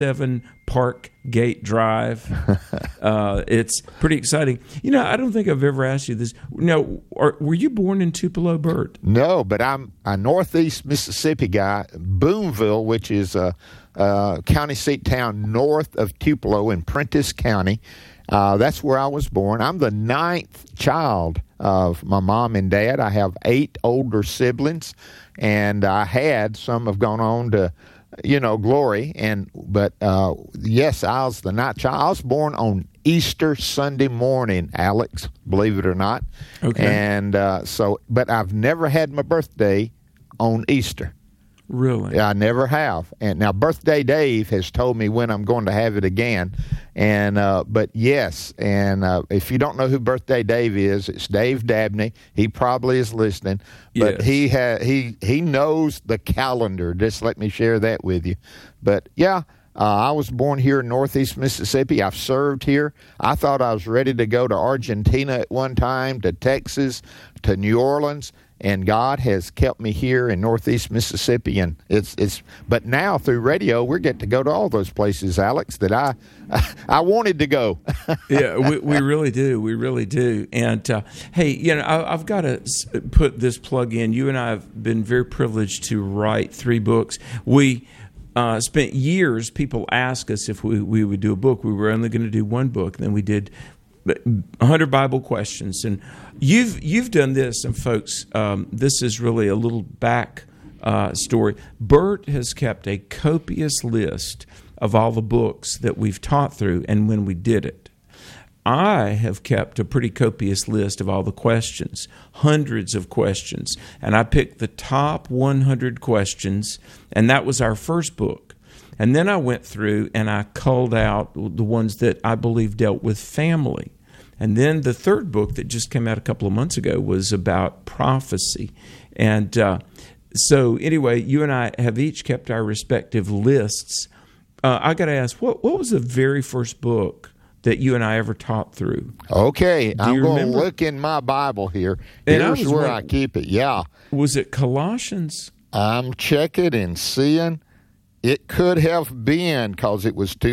7 Park Gate Drive. It's pretty exciting. I don't think I've ever asked you this. Were you born in Tupelo, Bert? No, but I'm a northeast Mississippi guy. Boonville, which is a county seat town north of Tupelo in Prentiss County. That's where I was born. I'm the 9th child of my mom and dad. I have 8 older siblings, and some have gone on to glory. But yes, I was the 9th child. I was born on Easter Sunday morning, Alex, believe it or not. Okay. And but I've never had my birthday on Easter. Really? I never have. And now Birthday Dave has told me when I'm going to have it again. And but yes, and if you don't know who Birthday Dave is, it's Dave Dabney. He probably is listening, but yes. he knows the calendar. Just let me share that with you. But yeah, I was born here in northeast Mississippi. I've served here. I thought I was ready to go to Argentina at one time, to Texas, to New Orleans. And God has kept me here in northeast Mississippi, and but now through radio we get to go to all those places, Alex, that I wanted to go. Yeah, we really do. We really do. And hey, I've got to put this plug in. You and I have been very privileged to write 3 books. We spent years. People ask us if we would do a book. We were only going to do 1 book. Then we did 100 Bible questions, and you've done this, and folks, this is really a little back story. Bert has kept a copious list of all the books that we've taught through, and when we did it. I have kept a pretty copious list of all the questions, hundreds of questions, and I picked the top 100 questions, and that was our first book. And then I went through and I culled out the ones that I believe dealt with family. And then the 3rd book that just came out a couple of months ago was about prophecy. And so anyway, you and I have each kept our respective lists. I got to ask, what was the very first book that you and I ever taught through? Okay, I'm going to look in my Bible here. Here's where I keep it, yeah. Was it Colossians? I'm checking and seeing. It could have been, because it was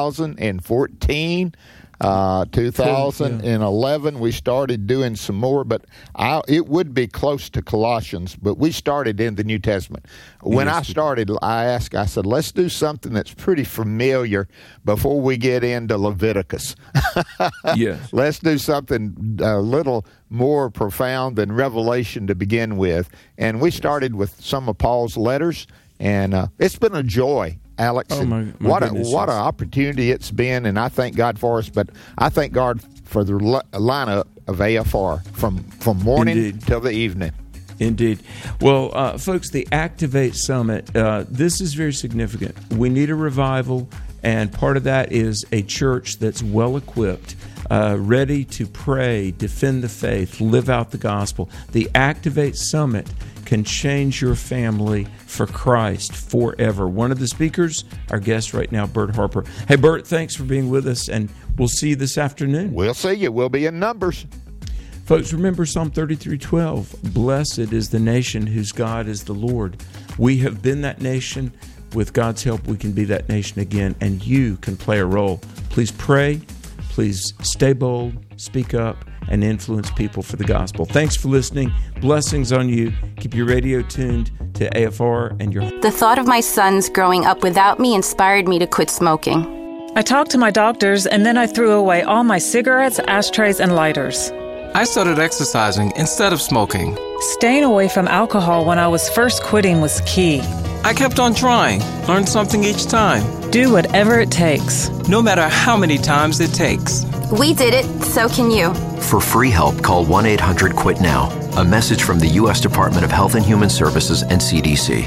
2014, 2011. We started doing some more, but it would be close to Colossians. But we started in the New Testament. When I started, I said, let's do something that's pretty familiar before we get into Leviticus. Yes. Let's do something a little more profound than Revelation to begin with. And we started with some of Paul's letters. And it's been a joy, Alex. Oh, my what goodness, an opportunity it's been, and I thank God for us. But I thank God for the lineup of AFR from morning till the evening. Indeed. Well, folks, the Activate Summit, this is very significant. We need a revival, and part of that is a church that's well-equipped, ready to pray, defend the faith, live out the gospel. The Activate Summit can change your family for Christ forever. One of the speakers, our guest right now, Bert Harper. Hey, Bert, thanks for being with us, and we'll see you this afternoon. We'll see you. We'll be in numbers. Folks, remember Psalm 33:12. Blessed is the nation whose God is the Lord. We have been that nation. With God's help, we can be that nation again, and you can play a role. Please pray. Please stay bold, speak up, and influence people for the gospel. Thanks for listening. Blessings on you. Keep your radio tuned to AFR and your... The thought of my sons growing up without me inspired me to quit smoking. I talked to my doctors, and then I threw away all my cigarettes, ashtrays, and lighters. I started exercising instead of smoking. Staying away from alcohol when I was first quitting was key. I kept on trying, learned something each time. Do whatever it takes. No matter how many times it takes. We did it, so can you. For free help, call 1-800-QUIT-NOW. A message from the U.S. Department of Health and Human Services and CDC.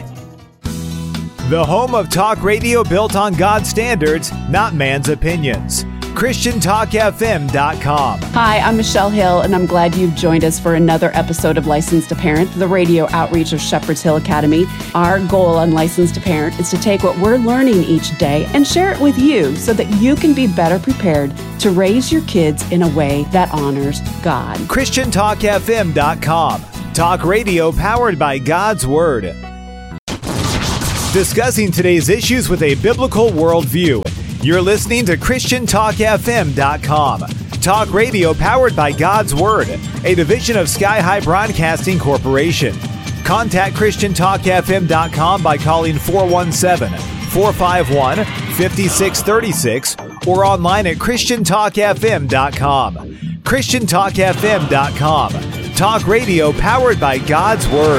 The home of talk radio built on God's standards, not man's opinions. ChristianTalkFM.com. Hi, I'm Michelle Hill, and I'm glad you've joined us for another episode of Licensed to Parent, the radio outreach of Shepherd's Hill Academy. Our goal on Licensed to Parent is to take what we're learning each day and share it with you so that you can be better prepared to raise your kids in a way that honors God. ChristianTalkFM.com. Talk radio powered by God's Word. discussing today's issues with a biblical worldview. You're listening to ChristianTalkFM.com. Talk radio powered by God's Word, a division of Sky High Broadcasting Corporation. Contact ChristianTalkFM.com by calling 417-451-5636 or online at ChristianTalkFM.com. ChristianTalkFM.com. Talk radio powered by God's Word.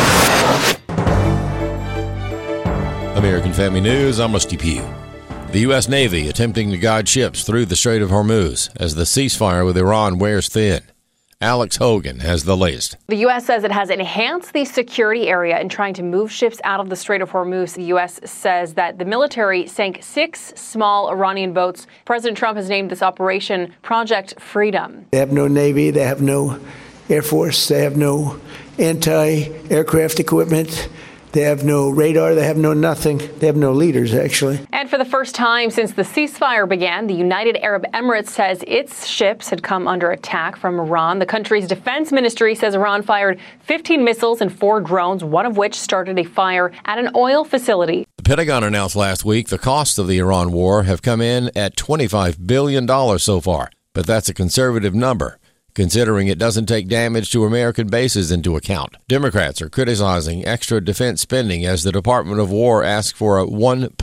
American Family News, I'm Rusty Pugh. The U.S. Navy attempting to guide ships through the Strait of Hormuz as the ceasefire with Iran wears thin. Alex Hogan has the latest. The U.S. says it has enhanced the security area in trying to move ships out of the Strait of Hormuz. The U.S. says that the military sank 6 small Iranian boats. President Trump has named this operation Project Freedom. They have no Navy. They have no Air Force. They have no anti-aircraft equipment. They have no radar. They have no nothing. They have no leaders, actually. And for the first time since the ceasefire began, the United Arab Emirates says its ships had come under attack from Iran. The country's defense ministry says Iran fired 15 missiles and 4 drones, one of which started a fire at an oil facility. The Pentagon announced last week the costs of the Iran war have come in at $25 billion so far. But that's a conservative number, considering it doesn't take damage to American bases into account. Democrats are criticizing extra defense spending as the Department of War asks for a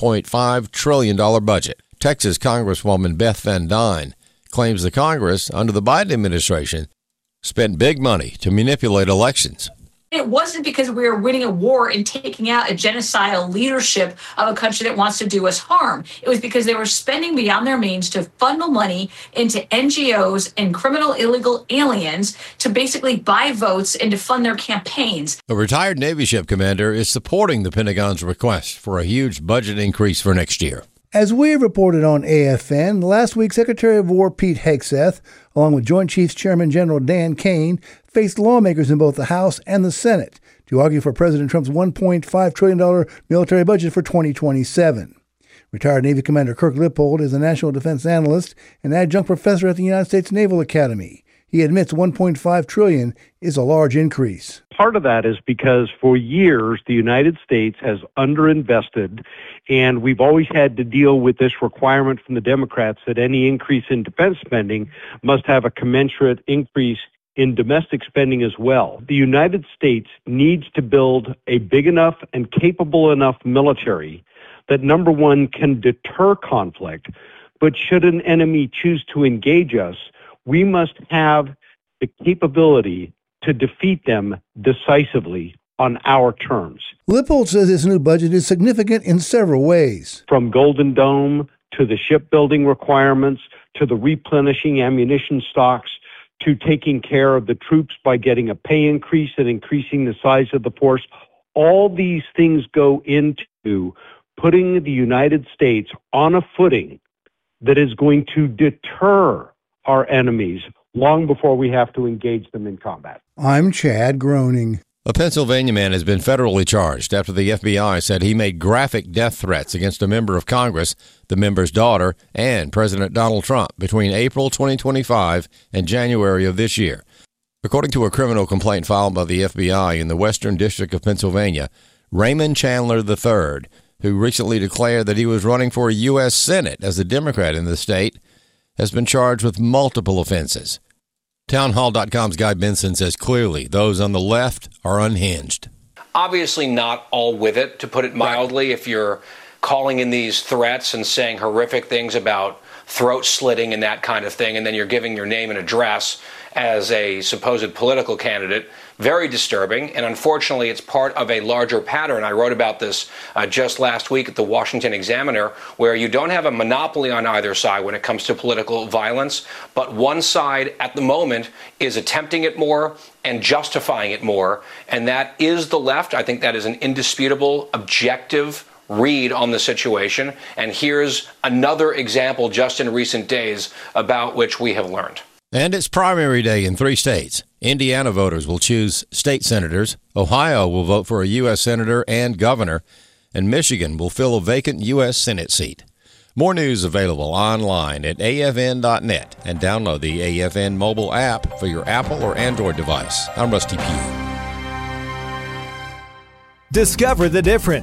$1.5 trillion budget. Texas Congresswoman Beth Van Dyne claims the Congress, under the Biden administration, spent big money to manipulate elections. It wasn't because we were winning a war and taking out a genocidal leadership of a country that wants to do us harm. It was because they were spending beyond their means to funnel money into NGOs and criminal illegal aliens to basically buy votes and to fund their campaigns. A retired Navy ship commander is supporting the Pentagon's request for a huge budget increase for next year. As we have reported on AFN, last week Secretary of War Pete Hegseth, along with Joint Chiefs Chairman General Dan Kane, faced lawmakers in both the House and the Senate to argue for President Trump's $1.5 trillion military budget for 2027. Retired Navy Commander Kirk Lippold is a national defense analyst and adjunct professor at the United States Naval Academy. He admits $1.5 trillion is a large increase. Part of that is because for years the United States has underinvested, and we've always had to deal with this requirement from the Democrats that any increase in defense spending must have a commensurate increase in domestic spending as well. The United States needs to build a big enough and capable enough military that, number one, can deter conflict, but should an enemy choose to engage us, we must have the capability to defeat them decisively on our terms. Lippold says this new budget is significant in several ways. From Golden Dome to the shipbuilding requirements to the replenishing ammunition stocks to taking care of the troops by getting a pay increase and increasing the size of the force, all these things go into putting the United States on a footing that is going to deter our enemies long before we have to engage them in combat. I'm Chad Groening. A Pennsylvania man has been federally charged after the FBI said he made graphic death threats against a member of Congress, the member's daughter, and President Donald Trump between April 2025 and January of this year. According to a criminal complaint filed by the FBI in the Western District of Pennsylvania, Raymond Chandler III, who recently declared that he was running for a U.S. Senate as a Democrat in the state, has been charged with multiple offenses. Townhall.com's Guy Benson says clearly those on the left are unhinged. Obviously not all with it, to put it mildly, if you're calling in these threats and saying horrific things about throat slitting and that kind of thing, and then you're giving your name and address as a supposed political candidate. Very disturbing, and unfortunately it's part of a larger pattern. I wrote about this just last week at the Washington Examiner, where you don't have a monopoly on either side when it comes to political violence, but one side at the moment is attempting it more and justifying it more, and that is the left. I think that is an indisputable, objective read on the situation, and here's another example just in recent days about which we have learned. And it's primary day in 3 states. Indiana voters will choose state senators. Ohio will vote for a U.S. senator and governor. And Michigan will fill a vacant U.S. Senate seat. More news available online at afn.net and download the AFN mobile app for your Apple or Android device. I'm Rusty Pugh. Discover the difference.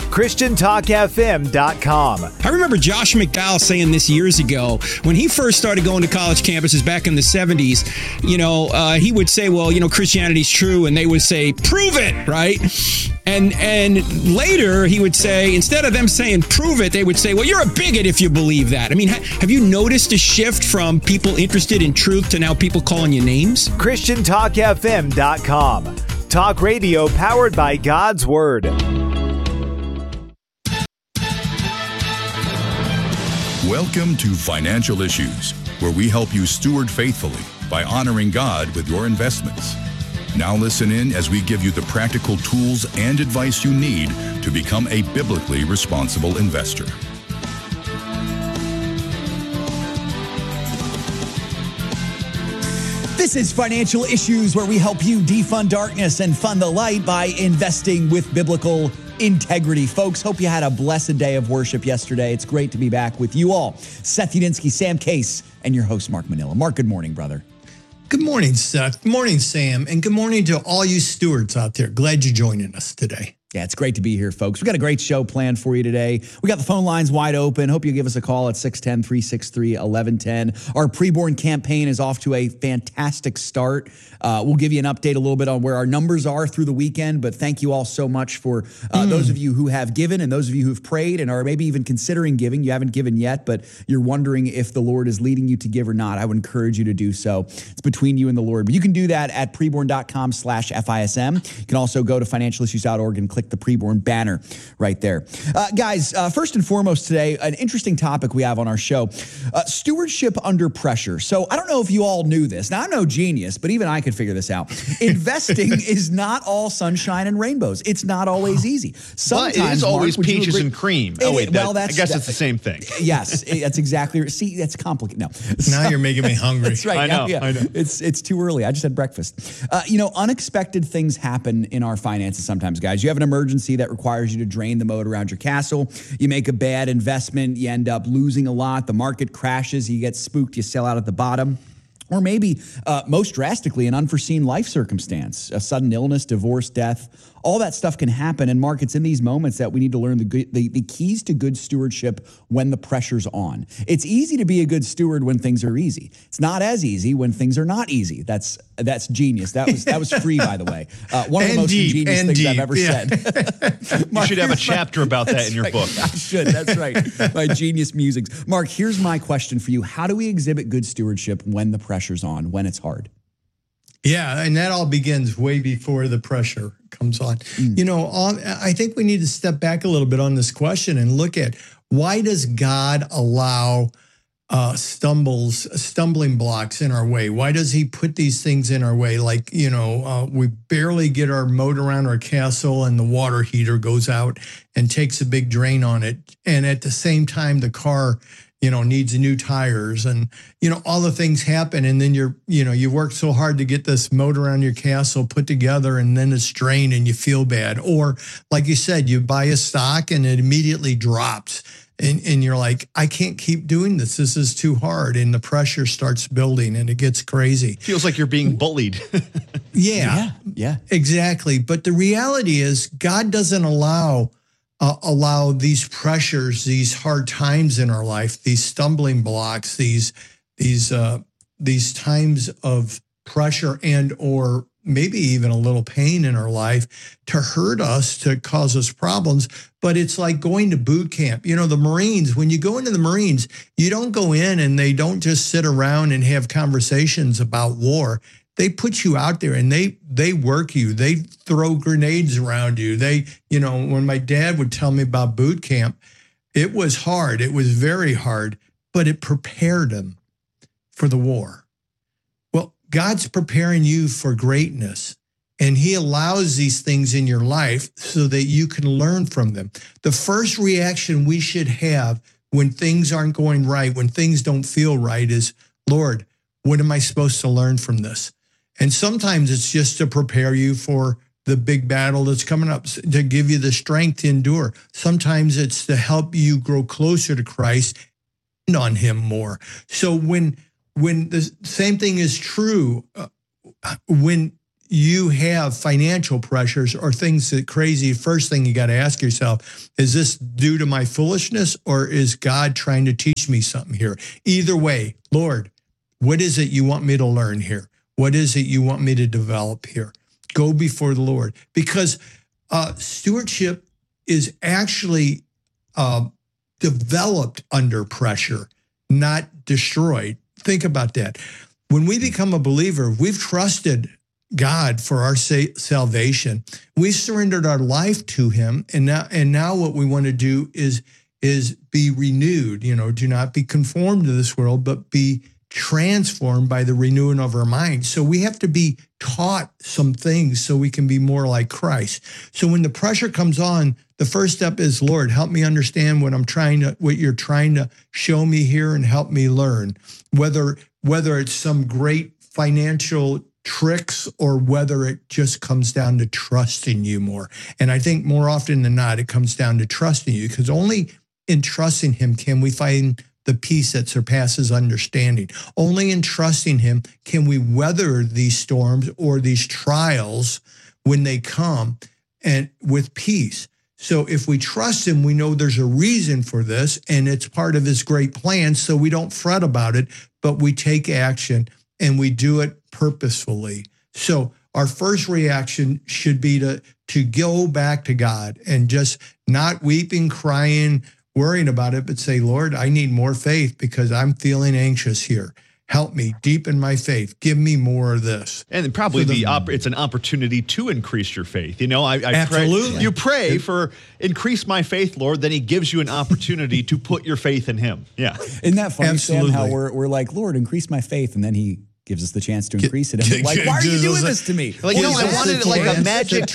ChristianTalkFM.com. I remember Josh McDowell saying this years ago when he first started going to college campuses back in the 70s. He would say, well, Christianity's true, and they would say, prove it, right? And later he would say, instead of them saying prove it, they would say, well, you're a bigot if you believe that. I mean, have you noticed a shift from people interested in truth to now people calling you names? ChristianTalkFM.com. Talk radio powered by God's Word. Welcome to Financial Issues, where we help you steward faithfully by honoring God with your investments. Now listen in as we give you the practical tools and advice you need to become a biblically responsible investor. This is Financial Issues, where we help you defund darkness and fund the light by investing with biblical integrity. Folks, hope you had a blessed day of worship yesterday. It's great to be back with you all. Seth Udinsky, Sam Case, and your host, Mark Manila. Mark, good morning, brother. Good morning, Seth. Good morning, Sam. And good morning to all you stewards out there. Glad you're joining us today. Yeah, it's great to be here, folks. We got a great show planned for you today. We got the phone lines wide open. Hope you give us a call at 610-363-1110. Our preborn campaign is off to a fantastic start. We'll give you an update a little bit on where our numbers are through the weekend, but thank you all so much for those of you who have given and those of you who've prayed and are maybe even considering giving. You haven't given yet, but you're wondering if the Lord is leading you to give or not. I would encourage you to do so. It's between you and the Lord. But you can do that at preborn.com/FISM. You can also go to financialissues.org and click the Preborn banner right there. Guys, first and foremost today, an interesting topic we have on our show, stewardship under pressure. So I don't know if you all knew this. Now, I'm no genius, but even I could figure this out. Investing is not all sunshine and rainbows. It's not always easy. Sometimes, but it is always peaches and cream. I guess it's the same thing. Yes, that's exactly. See, that's complicated. No. Now you're making me hungry. That's right. I know. It's too early. I just had breakfast. Unexpected things happen in our finances sometimes, guys. You have an emergency that requires you to drain the moat around your castle. You make a bad investment. You end up losing a lot. The market crashes. You get spooked. You sell out at the bottom. Or maybe, most drastically, an unforeseen life circumstance, a sudden illness, divorce, death. All that stuff can happen. And Mark, it's in these moments that we need to learn the keys to good stewardship when the pressure's on. It's easy to be a good steward when things are easy. It's not as easy when things are not easy. That's genius. That was free, by the way. One of the most ingenious things I've ever said. Mark, you should have a chapter about that in your book. I should. That's right. My genius musings. Mark, here's my question for you. How do we exhibit good stewardship when the pressure's on, when it's hard? Yeah, and that all begins way before the pressure comes on. I think we need to step back a little bit on this question and look at, why does God allow stumbling blocks in our way? Why does he put these things in our way? Like, we barely get our moat around our castle and the water heater goes out and takes a big drain on it. And at the same time, the car needs new tires and, all the things happen. And then you work so hard to get this moat around your castle put together, and then it's drained and you feel bad. Or like you said, you buy a stock and it immediately drops and you're like, I can't keep doing this. This is too hard. And the pressure starts building and it gets crazy. Feels like you're being bullied. Yeah, exactly. But the reality is, God doesn't allow these pressures, these hard times in our life, these stumbling blocks, these times of pressure and or maybe even a little pain in our life to hurt us, to cause us problems. But it's like going to boot camp. The Marines, when you go into the Marines, you don't go in and they don't just sit around and have conversations about war. They put you out there and they work you. They throw grenades around you. When my dad would tell me about boot camp, it was hard. It was very hard, but it prepared him for the war. Well, God's preparing you for greatness, and he allows these things in your life so that you can learn from them. The first reaction we should have when things aren't going right, when things don't feel right, is, Lord, what am I supposed to learn from this? And sometimes it's just to prepare you for the big battle that's coming up, to give you the strength to endure. Sometimes it's to help you grow closer to Christ and on him more. So when the same thing is true, when you have financial pressures or things that crazy, first thing you got to ask yourself, is this due to my foolishness or is God trying to teach me something here? Either way, Lord, what is it you want me to learn here? What is it you want me to develop here? Go before the Lord, because stewardship is actually developed under pressure, not destroyed. Think about that. When we become a believer, we've trusted God for our salvation. We surrendered our life to him. And now what we want to do is be renewed, do not be conformed to this world, but be transformed by the renewing of our mind. So we have to be taught some things so we can be more like Christ. So when the pressure comes on, the first step is, Lord, help me understand what you're trying to show me here and help me learn. Whether it's some great financial tricks or whether it just comes down to trusting you more. And I think more often than not, it comes down to trusting you, because only in trusting him can we find the peace that surpasses understanding. Only in trusting him can we weather these storms or these trials when they come, and with peace. So if we trust him, we know there's a reason for this, and it's part of his great plan, so we don't fret about it, but we take action and we do it purposefully. So our first reaction should be to go back to God and just not weeping, crying, worrying about it, but say, Lord, I need more faith because I'm feeling anxious here. Help me, deepen my faith. Give me more of this. And probably it's an opportunity to increase your faith. Absolutely. You pray for increase my faith, Lord, then he gives you an opportunity to put your faith in him. Yeah. Isn't that funny, Absolutely. Sam, how we're like, Lord, increase my faith, and then he gives us the chance to increase it. And like, why are you doing this to me? Like, I wanted like a magic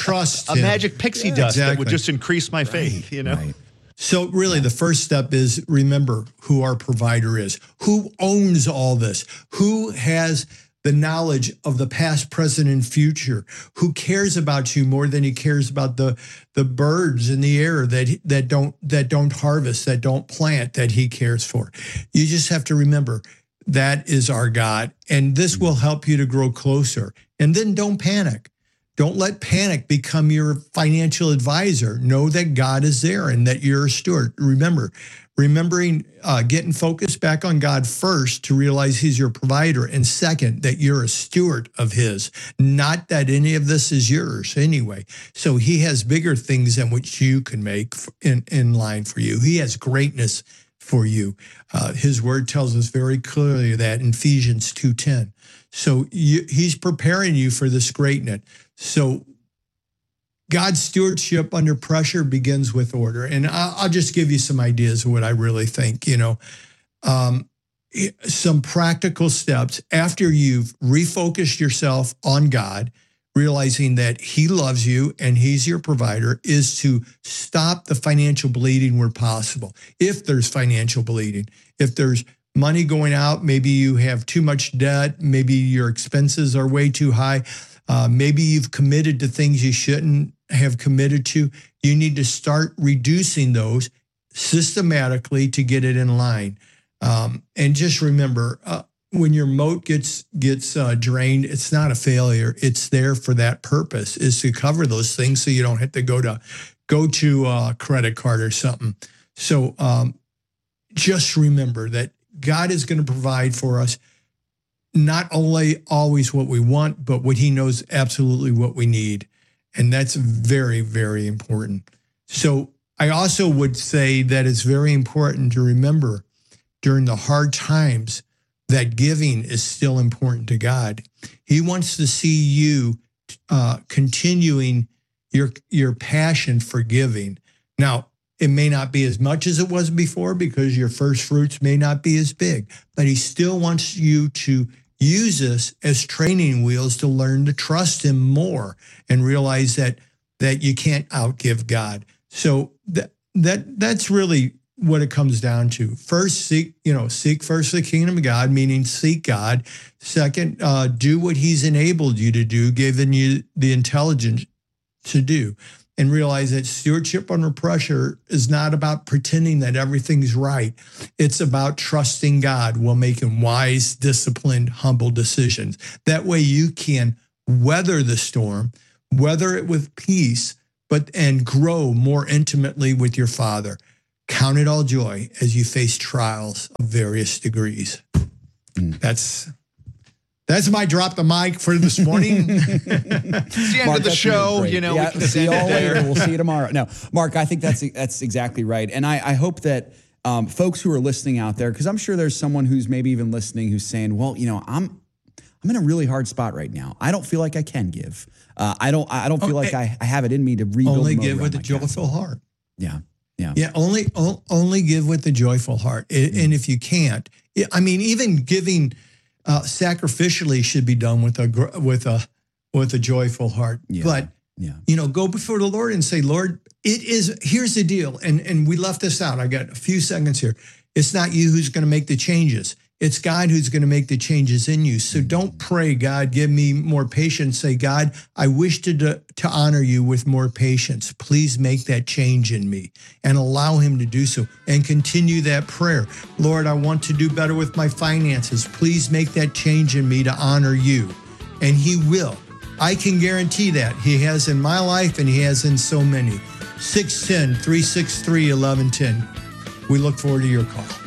pixie dust that would Exactly. just increase my faith, Right. So really the first step is remember who our provider is, who owns all this, who has the knowledge of the past, present, and future, who cares about you more than he cares about the birds in the air that don't harvest, that don't plant, that he cares for. You just have to remember that is our God, and this will help you to grow closer. And then don't panic. Don't let panic become your financial advisor. Know that God is there and that you're a steward. Remembering getting focused back on God first to realize he's your provider, and second, that you're a steward of his, not that any of this is yours anyway. So he has bigger things than what you can make in line for you. He has greatness for you. His word tells us very clearly that in Ephesians 2:10. So he's preparing you for this greatness. So God's stewardship under pressure begins with order. And I'll just give you some ideas of what I really think, some practical steps after you've refocused yourself on God, realizing that he loves you and he's your provider, is to stop the financial bleeding where possible. If there's financial bleeding, if there's money going out, maybe you have too much debt, maybe your expenses are way too high, maybe you've committed to things you shouldn't have committed to, you need to start reducing those systematically to get it in line. And just remember, when your moat gets drained, it's not a failure. It's there for that purpose, is to cover those things so you don't have to go to a credit card or something. So just remember that God is going to provide for us not only always what we want, but what he knows absolutely what we need. And that's very, very important. So I also would say that it's very important to remember during the hard times that giving is still important to God. He wants to see you continuing your passion for giving. Now, it may not be as much as it was before because your first fruits may not be as big, but he still wants you to use this as training wheels to learn to trust him more and realize that you can't outgive God. So that's really what it comes down to. First, seek first the kingdom of God, meaning seek God. Second, do what he's enabled you to do, given you the intelligence to do. And realize that stewardship under pressure is not about pretending that everything's right. It's about trusting God while making wise, disciplined, humble decisions. That way you can weather the storm, weather it with peace, and grow more intimately with your Father. Count it all joy as you face trials of various degrees. That's my drop the mic for this morning. It's the end of the show. We can see you all later. We'll see you tomorrow. No, Mark, I think that's exactly right. And I hope that folks who are listening out there, because I'm sure there's someone who's maybe even listening who's saying, well, I'm in a really hard spot right now. I don't feel like I can give. I don't feel like I have it in me to rebuild. Only give with a joyful heart. Yeah. Only give with a joyful heart. And if you can't, even giving sacrificially should be done with a joyful heart. But go before the Lord and say, Lord, here's the deal. And we left this out. I got a few seconds here. It's not you who's going to make the changes. It's God who's going to make the changes in you. So don't pray, God, give me more patience. Say, God, I wish to honor you with more patience. Please make that change in me, and allow him to do so, and continue that prayer. Lord, I want to do better with my finances. Please make that change in me to honor you. And he will. I can guarantee that. He has in my life, and he has in so many. 610-363-1110. We look forward to your call.